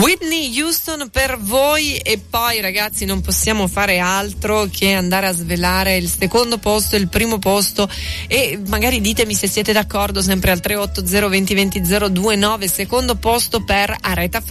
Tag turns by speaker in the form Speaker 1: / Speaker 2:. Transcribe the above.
Speaker 1: Whitney Houston per voi, e poi ragazzi non possiamo fare altro che andare a svelare il secondo posto, il primo posto, e magari ditemi se siete d'accordo, sempre al 380 20 20 029. Secondo posto per Aretha